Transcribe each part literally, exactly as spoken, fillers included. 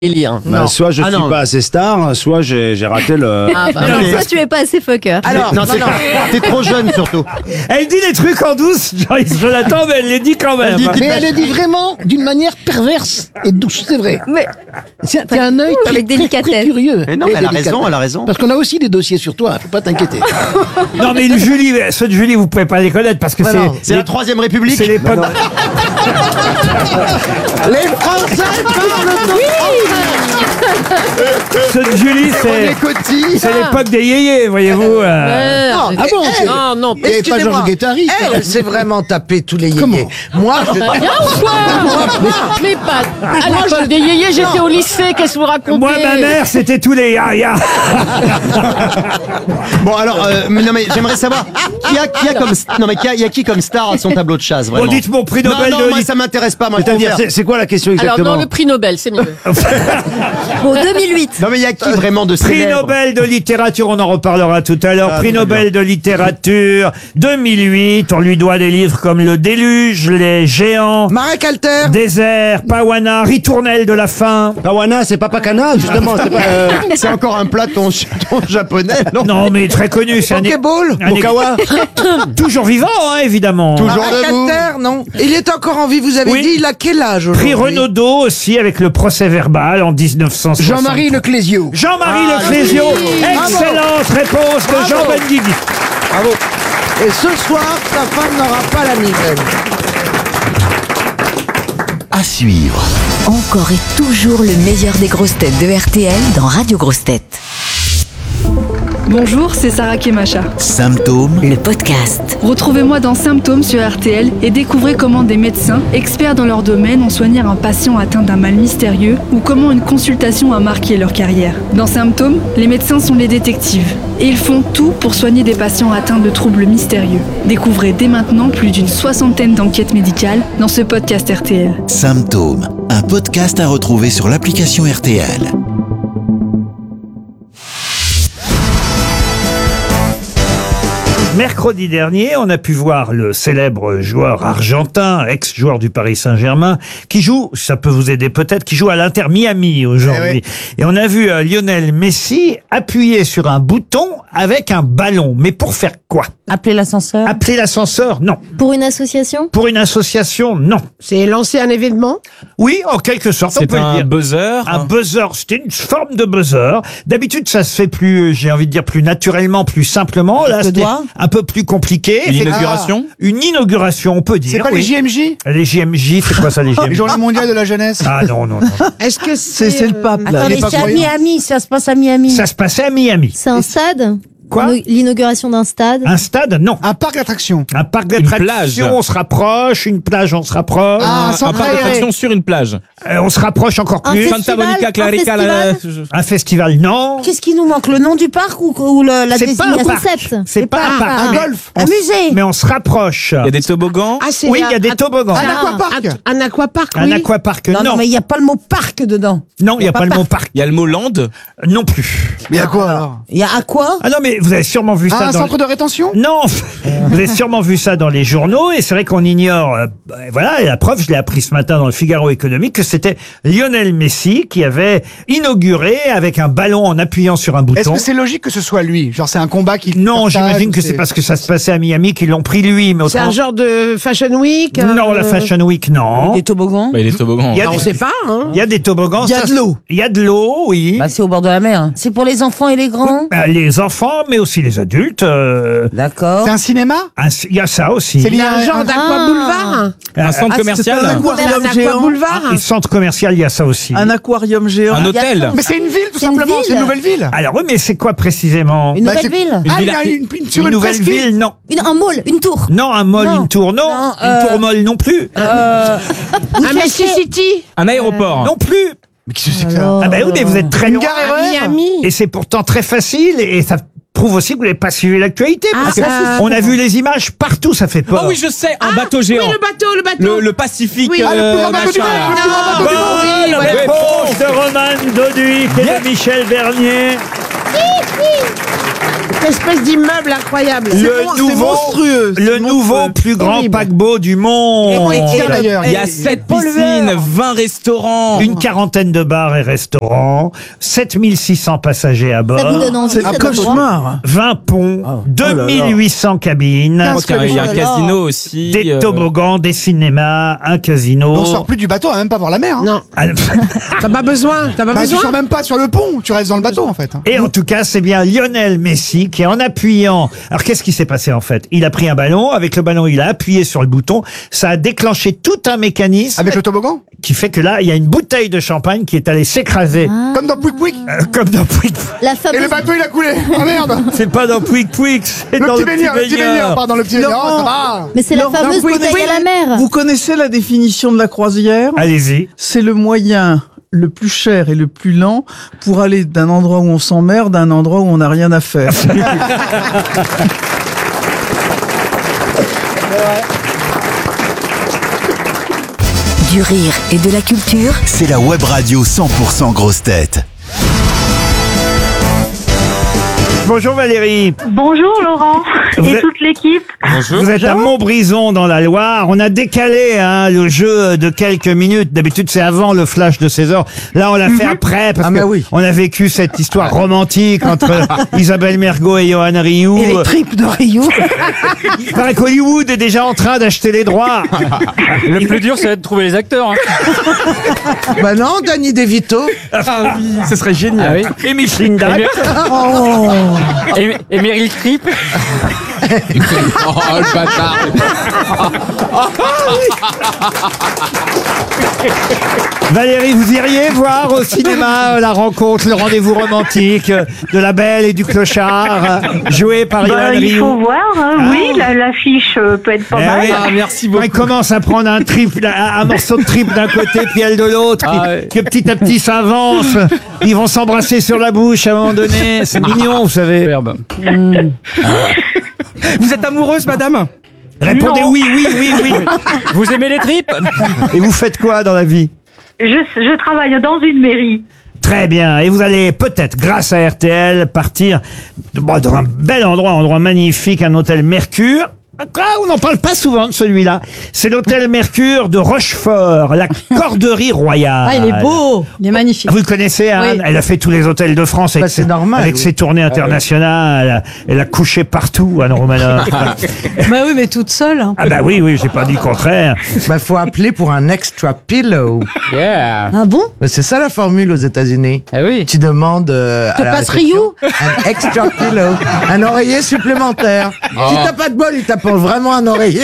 Lire. Bah, soit je Ah, suis non. pas assez star, soit j'ai j'ai raté le. Ah bah Non, non. toi, tu es pas assez fucker. Alors, non, t'es non, t'es trop jeune surtout. Elle dit des trucs en douce, Joyce Jonathan, mais elle les dit quand même. Mais elle le dit vraiment d'une manière perverse et douce, c'est vrai. Mais C'est t'as un œil très, Avec très, délicatesse. très curieux. Mais non, Et mais elle a délicatesse. raison, elle a raison. Parce qu'on a aussi des dossiers sur toi, faut pas t'inquiéter. Non, mais une Julie, ceux de Julie, vous pouvez pas les connaître parce que Voilà. c'est. C'est la troisième République. C'est l'époque. Les Français parlent Ceux de Julie, c'est. cotilles. C'est l'époque des yéyés, voyez-vous. euh. Ah bon c'est- non, non. Il n'y avait pas Georges Guettari. Elle, elle s'est vraiment tapé tous les Comment yéyés. Moi, je... Bien ou quoi Mais pas. À l'époque des yéyés, j'étais au lycée, qu'est-ce que vous racontez? Moi, ma mère, c'était tous les ya-ya. Bon alors, euh, mais non mais j'aimerais savoir qui a qui a comme non mais qui a, il y a qui comme star à son tableau de chasse Bon, vraiment. dites mon prix non Nobel non, de moi lit- ça m'intéresse pas. Moi, je C'est-à-dire, préfère- c'est c'est quoi la question Alors, exactement? dans le prix Nobel, c'est mieux. bon, deux mille huit. Non mais il y a qui vraiment de Prix célèbre? Nobel de littérature, on en reparlera tout à l'heure. Ah, Prix très Nobel de littérature deux mille huit. On lui doit des livres comme Le Déluge, Les Géants, Marek Alter. Désert, Pawana, Ritournelle de la faim. Pawana, c'est pas Pakana justement. C'est pas, euh, c'est encore un plat ton, ton japonais. Non. Non, mais très connu. C'est un, Pokéball. un Okawa. toujours vivant, hein, évidemment. Toujours Marek debout. Alter, non. Il est encore en vie, vous avez Oui. dit, il a quel âge Prix aujourd'hui? Renaudot aussi avec le procès verbal en dix-neuf cent soixante. Jean-Marie Leclésio. Jean-Marie Ah, Leclésio. oui. Excellente réponse de Bravo. Jean Benguigui. Bravo. Et ce soir, sa femme n'aura pas la migraine. À suivre. Encore et toujours le meilleur des grosses têtes de R T L dans Radio Grosses Têtes. Bonjour, c'est Sarah Kemacha. Symptômes. Le podcast. Retrouvez-moi dans Symptômes sur R T L et découvrez comment des médecins, experts dans leur domaine, ont soigné un patient atteint d'un mal mystérieux ou comment une consultation a marqué leur carrière. Dans Symptômes, les médecins sont les détectives et ils font tout pour soigner des patients atteints de troubles mystérieux. Découvrez dès maintenant plus d'une soixantaine d'enquêtes médicales dans ce podcast R T L. Symptômes. Un podcast à retrouver sur l'application R T L. Mercredi dernier, on a pu voir le célèbre joueur argentin, ex-joueur du Paris Saint-Germain, qui joue, ça peut vous aider peut-être, qui joue à l'Inter Miami aujourd'hui. Et on a vu euh, Lionel Messi appuyer sur un bouton avec un ballon. Mais pour faire quoi? Appeler l'ascenseur. Appeler l'ascenseur? Non. Pour une association? Pour une association? Non. C'est lancer un événement? Oui, en quelque sorte, on C'est peut le un dire. buzzer. Un buzzer, c'était une forme de buzzer. D'habitude, ça se fait plus, j'ai envie de dire, plus naturellement, plus simplement. Là, le c'était doigt un peu plus compliqué. Une C'est- inauguration. Ah, une inauguration, on peut dire. C'est pas oui. les J M J Les J M J, c'est quoi ça, les J M J? Les Journées mondiales de la jeunesse. Ah non, non, non. Est-ce que c'est... C'est le pape, là. Il est Attendez, pas c'est à croyant. Miami, ça se passe à Miami. Ça se passait à Miami. C'est un stade? Quoi? Ino- L'inauguration d'un stade? Un stade? Non. Un parc d'attractions. Un parc plage. d'attractions, on se rapproche. Une plage, on se rapproche. Ah, Un centre parc aéré. d'attraction sur une plage. Euh, on se rapproche encore Un plus. festival, Santa Monica, un Clarica, la... Un festival, non. Qu'est-ce qui nous manque? Le nom du parc ou, ou le- la C'est pas un désignation? parc. concept. C'est pas un parc. Un Mais- golf. Un musée. Mais on se rapproche. Il y a des toboggans. Ah, c'est Oui, un- il y a des toboggans. Un aquapark. Un, un aquapark, Un oui. aquapark, Non, non, non. mais il n'y a pas le mot parc dedans. Non, il n'y a pas le mot parc. Il y a le mot land. Non plus. Mais à quoi alors? Il y a à quoi? Ah non, mais vous avez sûrement vu ça Ah, un dans... centre de rétention? Non, vous avez sûrement vu ça dans les journaux et c'est vrai qu'on ignore. euh, bah, voilà, et la preuve, je l'ai appris ce matin dans le Figaro Économique que c'était Lionel Messi qui avait inauguré avec un ballon en appuyant sur un Est-ce bouton. que c'est logique que ce soit lui? Genre c'est un combat qui. Non, partage, j'imagine ou que c'est parce que ça se passait à Miami qu'ils l'ont pris lui, mais C'est un autrement. genre de Fashion Week? Non, euh, la Fashion Week, non. Des toboggans? Bah, il y a des toboggans. Il y a On des- sait pas, hein. Il y a des toboggans. Il y a ça, de l'eau. Il y a de l'eau, oui. Bah, c'est au bord de la mer. C'est pour les enfants et les grands? Euh, Les enfants, mais aussi les adultes. euh, D'accord. C'est un cinéma? un- Il y a ça aussi. C'est Il y a un lié à- genre un- d'aqua-boulevard? Un centre Ah, commercial. c'est pas un Un aquarium géant. aqua-boulevard? Et centre commercial, il y a ça aussi. Un aquarium géant. Un hôtel. Mais c'est une ville tout C'est une simplement. ville. C'est une nouvelle ville. Alors oui, mais c'est quoi précisément? Une Bah, nouvelle c'est- ville. Ah, il y ville- a une, une, sur Une une nouvelle presqu'île. ville, non. Une, un mall, une tour? Non, un mall, Non. une tour, non. Non, Une euh, tour molle, non plus. Euh, vous Un Messi cherchez- City? Un aéroport. Non plus. Mais qu'est-ce que c'est que ça? Alors, Ah ben oui, mais vous êtes très Une loin. gare À R E R? Miami? Et c'est pourtant très facile et ça prouve aussi que vous n'avez pas suivi l'actualité. Ah, parce que ça, c'est on a vu les images partout, ça fait peur. Oh oui, je sais, un Ah, bateau géant. Oui, le bateau, le bateau. Le, le Pacifique. Oui. Ah, le plus grand bateau du machin, monde, là. le plus grand bateau du monde. Bonne Oui, ouais. réponse de Roman Doduic et de Michel Bernier. Cette espèce d'immeuble incroyable. Le nouveau, le nouveau plus grand Horrible. paquebot du monde. Et- et- et- d'ailleurs. Il y a sept piscines, vingt restaurants. Une quarantaine de bars et restaurants, sept mille six cents passagers à Ça vous bord, donne envie, C'est ça un donne droit cauchemar. vingt ponts, deux mille huit cents cabines, Je crois qu'il y a- il y a un Oh là là. casino aussi. des euh, toboggans, des cinémas, un casino. On sort plus du bateau, on va même pas voir la mer. Hein. Non, Ah, t'as pas besoin, t'as pas Bah, tu besoin. sors même pas sur le pont, tu restes dans le bateau en fait. hein. Et en tout cas, c'est bien Lionel Messi qui, en appuyant... Alors, qu'est-ce qui s'est passé, en fait? Il a pris un ballon. Avec le ballon, il a appuyé sur le bouton. Ça a déclenché tout un mécanisme Avec le toboggan, qui fait que là, il y a une bouteille de champagne qui est allée s'écraser. Ah. comme dans Pouic Pouic. euh, comme dans Pouic. La Et fameuse... le bateau il a coulé. Ah merde. C'est pas dans Pouic Pouic, c'est Le dans petit le baigneur, le petit baigneur, baigneur. pardon, le petit baigneur. Oh, ça va. Mais c'est la Laurent, fameuse vous bouteille connaissez- à la mer. Vous connaissez la définition de la croisière? Allez-y. C'est le moyen le plus cher et le plus lent pour aller d'un endroit où on s'emmerde à un endroit où on n'a rien à faire. Du rire et de la culture. C'est la web radio cent pour cent grosse tête. Bonjour Valérie. Bonjour Laurent Vous et êtes- toute l'équipe. Vous êtes à Montbrison dans la Loire. On a décalé hein, le jeu de quelques minutes. D'habitude, c'est avant le flash de seize heures. Là, on l'a fait après parce Ah, mais que oui. on a vécu cette histoire romantique entre Isabelle Mergo et Johan Rioux. Et les tripes de Rio. Il paraît qu'Hollywood est déjà en train d'acheter les droits. Le plus dur, ça va être de trouver les acteurs. Hein. Bah non, Danny DeVito. Ah oui, ce serait génial. Et Micheline Dac. Et, et Meryl Streep. Oh, le bâtard. Valérie, vous iriez voir au cinéma euh, la rencontre, le rendez-vous romantique euh, de la Belle et du Clochard, euh, joué par Johan Bah, il Rioux. faut voir, hein, Ah. oui, la- l'affiche euh, peut être pas Eh mal. oui. Ah, merci Quand beaucoup. il commence à prendre un trip, un, un morceau de trip d'un côté puis elle de l'autre, Ah qui- ouais. que petit à petit s'avance, ils vont s'embrasser sur la bouche à un moment donné. C'est mignon, vous savez. Superbe. Vous êtes amoureuse, madame? Répondez Non. oui, oui, oui, oui. Vous aimez les tripes? Et vous faites quoi dans la vie? Je, je travaille dans une mairie. Très bien. Et vous allez peut-être, grâce à R T L, partir bon, dans un bel endroit, un endroit magnifique, un hôtel Mercure. Ah, on n'en parle pas souvent de celui-là. C'est l'hôtel Mercure de Rochefort, la Corderie Royale. Ah, il est beau. Il est magnifique. Vous le connaissez, Anne? Oui. Elle a fait tous les hôtels de France avec, Bah, c'est ses, normal, avec oui. ses tournées internationales. Elle a couché partout, Anne Romanoff. Bah oui, mais toute seule. Ah bah oui, oui, j'ai pas dit le contraire. Bah faut appeler pour un extra pillow. Yeah. Ah bon? Bah, c'est ça la formule aux États-Unis. Ah oui. Tu demandes euh, à la passe réception un extra pillow, un oreiller supplémentaire. Si t'as pas de bol, il t'apporte vraiment un oreiller.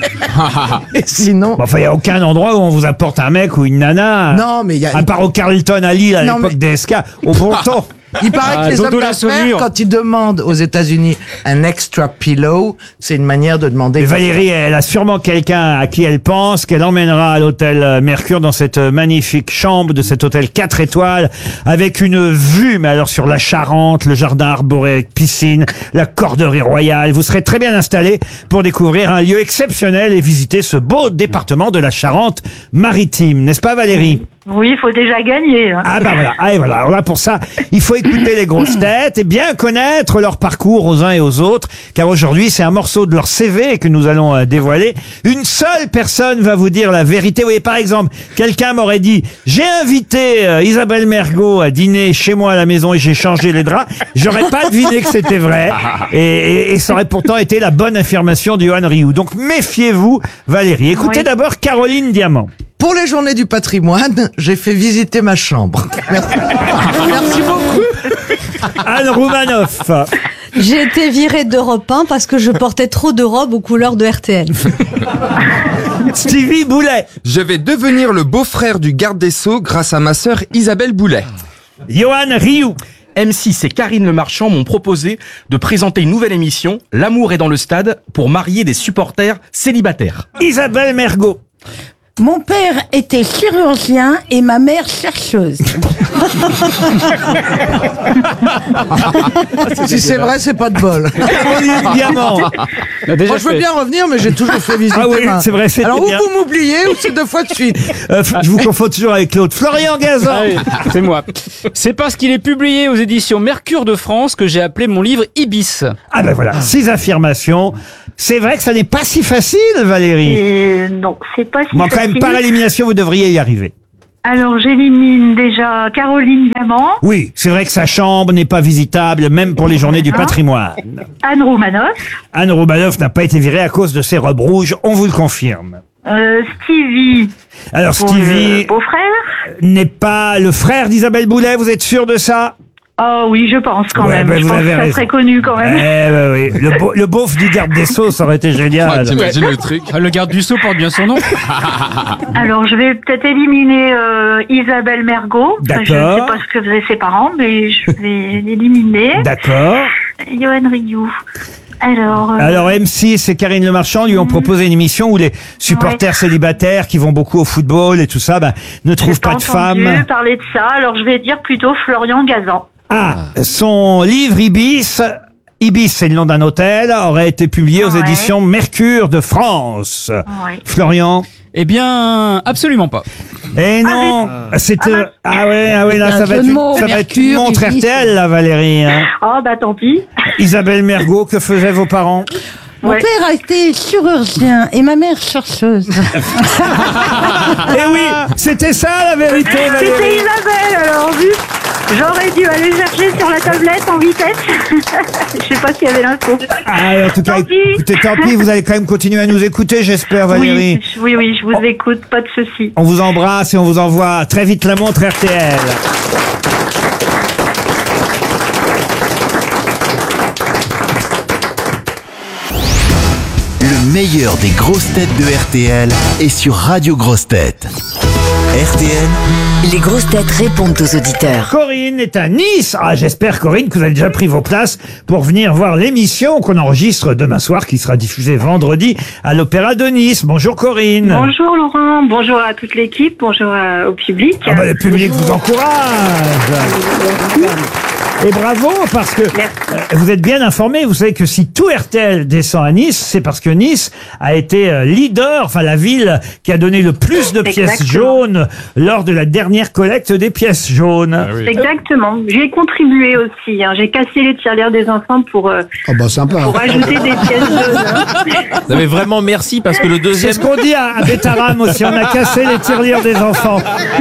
Et sinon, Bon, enfin, il n'y a aucun endroit où on vous apporte un mec ou une nana. non mais il y a. À part au Carlton à Lille à Non, l'époque mais- des S K, au bon temps. Il paraît Ah, que les Dodo hommes la d'affaires, saumure. quand ils demandent aux États-Unis un extra pillow, c'est une manière de demander. Et Valérie, elle a sûrement quelqu'un à qui elle pense qu'elle emmènera à l'hôtel euh, Mercure dans cette euh, magnifique chambre de cet hôtel quatre étoiles avec une vue, mais alors sur la Charente, le jardin arboré avec piscine, la Corderie Royale. Vous serez très bien installé pour découvrir un lieu exceptionnel et visiter ce beau département de la Charente-Maritime. N'est-ce pas Valérie? Oui, il faut déjà gagner. hein. Ah bah voilà, ah, et voilà. Alors là pour ça, il faut écouter les grosses têtes et bien connaître leur parcours aux uns et aux autres, car aujourd'hui c'est un morceau de leur C V que nous allons euh, dévoiler. Une seule personne va vous dire la vérité. Oui, par exemple, quelqu'un m'aurait dit j'ai invité euh, Isabelle Mergo à dîner chez moi à la maison et j'ai changé les draps. J'aurais pas deviné que c'était vrai et, et, et ça aurait pourtant été la bonne affirmation de Johan Rioux. Donc méfiez-vous, Valérie. Écoutez Oui. d'abord Caroline Diamant. Pour les journées du patrimoine, j'ai fait visiter ma chambre. Merci, Merci beaucoup. Anne Roumanoff. J'ai été virée d'Europe un parce que je portais trop de robes aux couleurs de R T L. Stevie Boulet. Je vais devenir le beau-frère du garde des Sceaux grâce à ma sœur Isabelle Boulet. Johan Rioux. M six et Karine Le Marchand m'ont proposé de présenter une nouvelle émission, L'amour est dans le stade, pour marier des supporters célibataires. Isabelle Mergo. Mon père était chirurgien et ma mère chercheuse. Si c'est vrai, c'est pas de bol. Diamant. Déjà Moi, je veux fait. bien revenir, mais j'ai toujours fait visiter. Ah oui, ma- c'est vrai, c'était Alors, ou bien. vous m'oubliez, ou c'est deux fois de suite. Euh, je vous confonds toujours avec l'autre. Florian Gazan. Ah oui, c'est moi. C'est parce qu'il est publié aux éditions Mercure de France que j'ai appelé mon livre Ibis. Ah ben voilà, six affirmations. C'est vrai que ça n'est pas si facile, Valérie. Et non, c'est pas si Bon, quand facile. même, par élimination, vous devriez y arriver. Alors, j'élimine déjà Caroline Diamant, Oui, c'est vrai que sa chambre n'est pas visitable, même pour les journées du Ah. patrimoine. Anne Romanoff, Anne Romanoff n'a pas été virée à cause de ses robes rouges, on vous le confirme. euh, Stevie, Alors pour Stevie le beau-frère. n'est pas le frère d'Isabelle Boulet, vous êtes sûr de ça? Oh oui, je pense quand Ouais, même. ben, je vous pense avez que ça raison. serait connu quand même. Eh ben oui, le, beau- le beauf du garde des Sceaux, ça aurait été génial. T'imagines le truc. Le garde du sceau porte bien son nom. Alors, je vais peut-être éliminer euh, Isabelle Mergo. Enfin, je ne D'accord. sais pas ce que faisaient ses parents, mais je vais l'éliminer. D'accord. Johan Rioux. Alors, euh, Alors M six et Karine Le Marchand lui ont proposé une émission où les supporters célibataires qui vont beaucoup au football et tout ça, ben, ne trouvent j'ai pas de entendu femmes. parler de ça. Alors, je vais dire plutôt Florian Gazan. Ah, son livre Ibis, Ibis c'est le nom d'un hôtel, aurait été publié aux Ouais. éditions Mercure de France. Ouais. Florian? Eh bien, absolument pas. Eh non, c'est Ah, euh, bah, ah ouais, ah ouais là C'est ça un va jeu être de une, mots. ça va être une Mercure, montre Ibis. R T L là Valérie. Hein. Oh, bah tant pis. Isabelle Mergo, que faisaient vos parents? Mon Ouais. père a été chirurgien et ma mère chercheuse. Eh oui, c'était ça la vérité C'était Valérie. Isabelle, alors vu. J'aurais dû aller chercher sur la tablette en vitesse. Je sais pas s'il y avait l'info. Ah, en tout cas, Tant pis. écoutez, tant pis, vous allez quand même continuer à nous écouter, j'espère Valérie. Oui, oui, oui, je vous écoute, pas de souci. On vous embrasse et on vous envoie très vite la montre R T L. Le meilleur des grosses têtes de R T L est sur Radio Grosses Têtes. R T L, Les grosses têtes répondent aux auditeurs. Corinne est à Nice. Ah, j'espère, Corinne, que vous avez déjà pris vos places pour venir voir l'émission qu'on enregistre demain soir, qui sera diffusée vendredi à l'Opéra de Nice. Bonjour, Corinne. Bonjour Laurent, bonjour à toute l'équipe, bonjour à- au public. Ah bah, le public vous encourage. Et bravo, parce que euh, vous êtes bien informé. Vous savez que si tout R T L descend à Nice, c'est parce que Nice a été euh, leader, enfin la ville qui a donné le plus de pièces Exactement. jaunes lors de la dernière collecte des pièces jaunes. Exactement, j'y ai contribué aussi. Hein. J'ai cassé les tirelires des enfants pour, euh, Oh bah sympa. pour ajouter des pièces jaunes. hein. Non mais vraiment merci parce que le C'est deuxième... ce qu'on dit à, à Bétaram aussi, on a cassé les tirelires des enfants.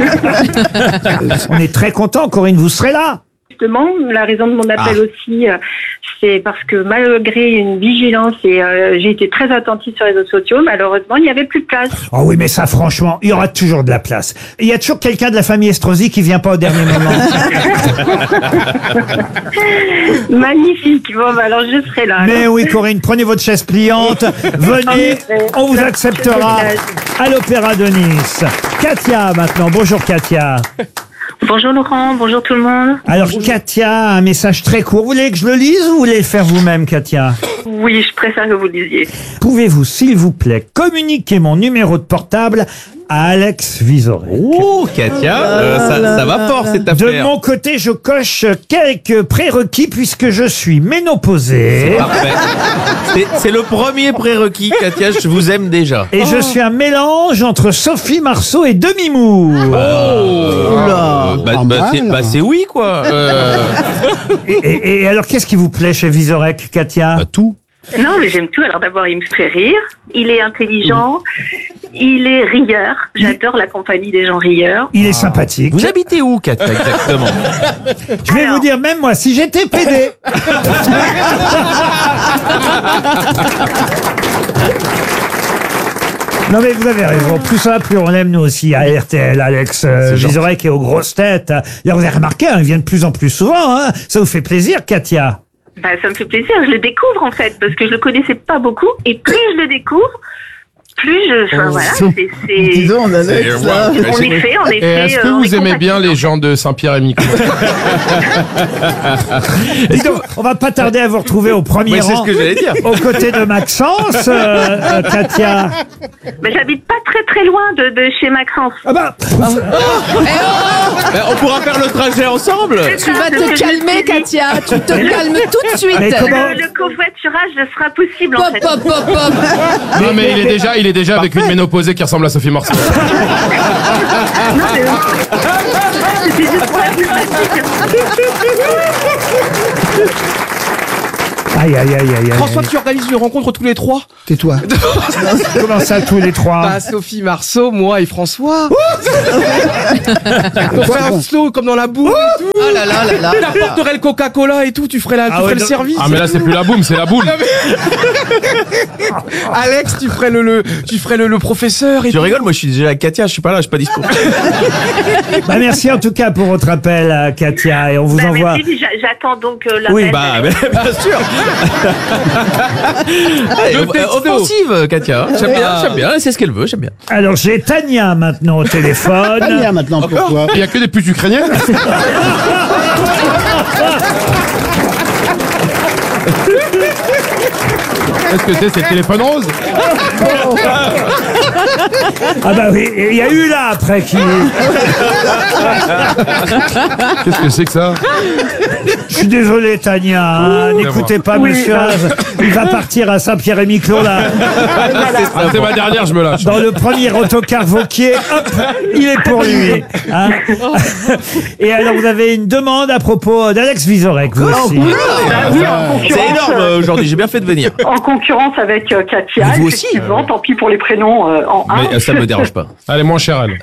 On est très content, Corinne, vous serez là. Justement, la raison de mon appel aussi, euh, c'est parce que malgré une vigilance et euh, j'ai été très attentive sur les réseaux sociaux, malheureusement, il n'y avait plus de place. Oh oui, mais ça, franchement, il y aura toujours de la place. Il y a toujours quelqu'un de la famille Estrosi qui vient pas au dernier moment. Magnifique. Bon, bah, alors je serai là. Mais alors. oui, Corinne, prenez votre chaise pliante, venez, on vous acceptera à l'Opéra de Nice. Katia, maintenant. Bonjour, Katia. Bonjour Laurent, bonjour tout le monde. Alors, Katia, un message très court. Vous voulez que je le lise ou vous voulez le faire vous-même, Katia? Oui, je préfère que vous le disiez. Pouvez-vous, s'il vous plaît, communiquer mon numéro de portable à Alex Vizorek? Oh Katia, euh, ça, ça va fort cette De affaire. mon côté, je coche quelques prérequis puisque je suis ménopausé. C'est parfait. C'est- C'est le premier prérequis, Katia, je vous aime déjà. Et je suis un mélange entre Sophie Marceau et Demi Moore. Euh, bah, bah, c'est bah, c'est oui quoi. Euh, Et, et- et alors, qu'est-ce qui vous plaît chez Vizorek, Katia? tout. Non, mais j'aime tout. Alors d'abord, il me fait rire. Il est intelligent. Il est rieur. J'adore la compagnie des gens rieurs. Il est sympathique. Vous habitez où, Katia, exactement? Je vais vous dire, même moi, si j'étais pédé. Non mais vous avez raison, plus ça va, plus on l'aime nous aussi à R T L, Alex euh, C'est gentil. Vizorek et aux grosses têtes. D'ailleurs, vous avez remarqué, hein, il vient de plus en plus souvent, hein. Ça vous fait plaisir, Katia? Bah, ça me fait plaisir. Je le découvre en fait parce que je le connaissais pas beaucoup. Et plus je le découvre, plus. Je, enfin, voilà, c'est, c'est... Dis donc, Alex, C'est- là. ouais, En c'est- effet, en Et effet. est-ce que euh, on vous est aimez bien compatibles. les gens de Saint-Pierre et Miquelon? Dis donc, on va pas tarder à vous retrouver au premier Oui, c'est rang. ce que j'allais dire. Aux côtés de Maxence, euh, euh, Katia. Mais j'habite pas très très loin de, de chez Maxence. Ah bah, Ben, on pourra faire le trajet ensemble. Tu vas te calmer, Katia. Tu te calmes tout de suite. Mais comment- Le, le covoiturage sera possible en Pop, fait. pop, pop, pop. Non, mais il est déjà, il est déjà avec une ménopausée qui ressemble à Sophie Marceau. Non, mais- C'était juste pour la plus pratique. aïe, aïe, aïe, aïe, aïe. François, tu organises une rencontre tous les trois? Tais-toi. Comment ça, tous les trois? Bah, Sophie Marceau, moi et François. On ferait un slow comme dans la boum et tout. Oh là là là là. Tu apporterais le Coca-Cola et tout, tu ferais, la, tu Ah ferais ouais, le non. service. Ah, mais là, c'est plus la boum, c'est la boule. Alex, tu ferais le, le, tu ferais le, le professeur et Tu tout. rigoles, moi je suis déjà avec Katia, je suis pas là, je suis pas dispo. Bah, merci en tout cas pour votre appel, euh, Katia, et on vous Bah, envoie. merci, j'a- j'attends donc euh, l'appel. Oui, Bah, mais, bien sûr. Allez, Le texto. offensive, Katia. J'aime bien, j'aime bien, c'est ce qu'elle veut, j'aime bien. Alors j'ai Tania maintenant au téléphone. Tania maintenant, pourquoi? Il y a que des putes ukrainiennes. Qu'est-ce que c'est, c'est le téléphone rose? Ah bah oui, et il y a eu là après qui. Qu'est-ce que c'est que ça? Je suis désolé Tania, hein, n'écoutez pas Oui, Monsieur bah. Haas, il va partir à Saint-Pierre-et-Miquelon là. Ah, c'est ma dernière, je me lâche. Dans le premier autocar Vauquier, hop, il est pour lui. hein. Et alors vous avez une demande à propos d'Alex Vizorek, vous aussi. Bah oui, en C'est concurrence, énorme euh, euh, aujourd'hui, j'ai bien fait de venir. en concurrence avec euh, Katia, Mais vous aussi, effectivement, tant pis pour les prénoms euh, en un. Mais euh, ça me dérange pas. Elle est moins chère, elle.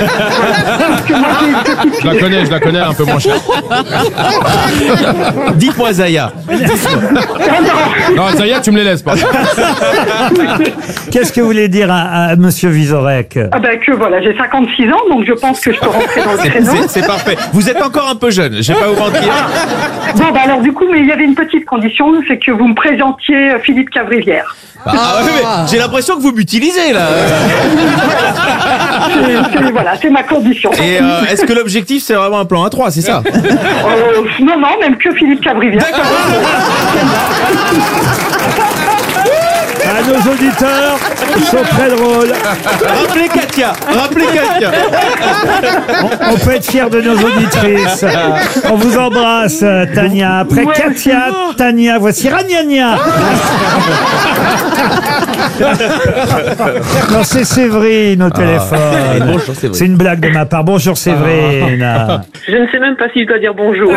Je la connais, je la connais, elle est un peu moins chère. Dites-moi Zaya. Non, Zaya, tu me les laisses, pas. Qu'est-ce que vous voulez dire à, à Monsieur Vizorek? Ah bah que voilà, j'ai cinquante-six ans, donc je pense que je peux rentrer dans le C'est- créneau. C'est c'est parfait. Vous êtes encore un peu jeune, je vais pas vous mentir. Bon bah alors du coup, mais il y avait une petite condition, c'est que vous me présentiez euh, Philippe Cavrivière. Ah, ah ouais, mais j'ai l'impression que vous m'utilisez là. C'est- c'est- voilà, c'est ma condition. Et euh, est-ce que l'objectif c'est vraiment un plan A trois, c'est ça? Euh, non, non, même que Philippe Cavrivière. À nos auditeurs, ils sont très drôles. Rappelez Katia, rappelez Katia. On, on peut être fiers de nos auditrices. On vous embrasse, euh, Tania. Après Ouais, Katia, Tania, voici Ragnagna. Non, c'est Séverine au téléphone. Bonjour, Séverine. C'est une blague de ma part. Bonjour Séverine. Je ne sais même pas si je dois dire bonjour.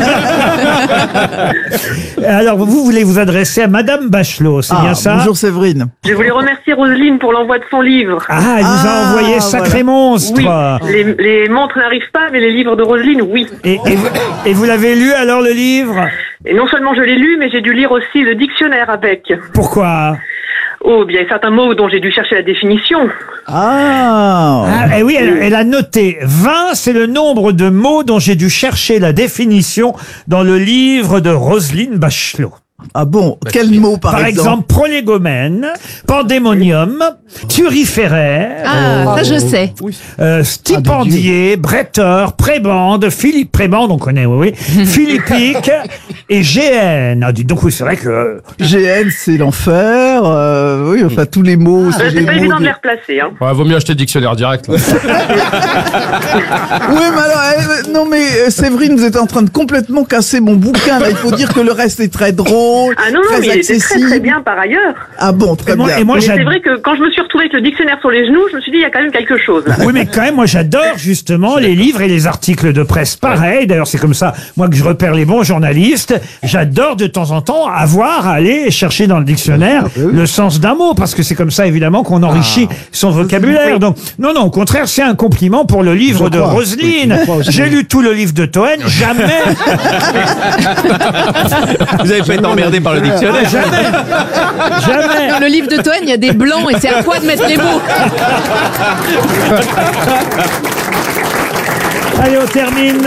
Alors, vous voulez vous adresser à Madame Bachelot, c'est Ah, bien ça? bonjour Séverine. Je voulais remercier Roselyne pour l'envoi de son livre. Ah, elle vous a Ah, envoyé Sacré voilà. Monstre. Oui, les, les montres n'arrivent pas, mais les livres de Roselyne, oui. Et, et vous, et vous l'avez lu alors le livre? Et non seulement je l'ai lu, mais j'ai dû lire aussi le dictionnaire avec. Pourquoi? Oh, bien, certains mots dont j'ai dû chercher la définition. Ah, Ah, et oui, elle, elle a noté vingt, c'est le nombre de mots dont j'ai dû chercher la définition dans le livre de Roselyne Bachelot. ah bon, quel mot par, Par exemple, prolégomène, pandémonium, turiféraire, Ah, ça je sais. euh, stipendier, bretteur, prébande, Philippe Prébande, on connaît, oui, oui, philippique et G N. Ah, dites donc, oui, c'est vrai que... G N, c'est l'enfer. euh, oui, enfin, tous les mots. Euh, c'est c'est des pas mots évident de- de les replacer, hein. Ouais, vaut mieux acheter le dictionnaire direct. Là. Oui, mais alors, euh, non, mais euh, Séverine, vous êtes en train de complètement casser mon bouquin. Là, il faut dire que le reste est très drôle, Ah non, non, très mais il était très accessible. très bien par ailleurs. Ah bon, très Et moi- bien. et moi, mais j'ad- c'est vrai que quand je me suis retrouvée avec le dictionnaire sur les genoux, je me suis dit, il y a quand même quelque chose là. Oui, mais quand même, moi, j'adore justement les livres et les articles de presse. Pareil, d'ailleurs, c'est comme ça, moi, que je repère les bons journalistes. J'adore de temps en temps avoir à aller chercher dans le dictionnaire le sens d'un mot, parce que c'est comme ça, évidemment, qu'on enrichit son vocabulaire. Donc, non, non, au contraire, c'est un compliment pour le livre Je de crois. Roselyne. Je crois aussi. J'ai lu tout le livre de Toen, jamais, Vous avez pas été emmerdé par le dictionnaire. jamais, jamais. Dans le livre de Toen, il y a des blancs et c'est à toi de mettre les mots. Allez, on termine